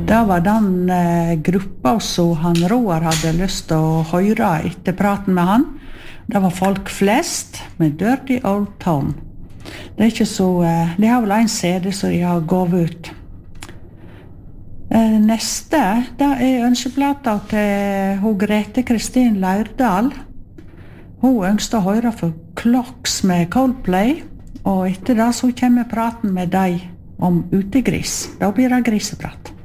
Det var den gruppa som han Roar hadde lyst til å høre etter praten med han. Det var folk flest med Dirty Old Town. Det er ikke så... de har vel en CD som de har gått ut. Neste, det er ønskeplata til hun Grete Kristin Leirdal. Hun ønsker å høre for Clocks med Coldplay, og etter det så kommer praten med deg om utegris. Da blir det griseprat.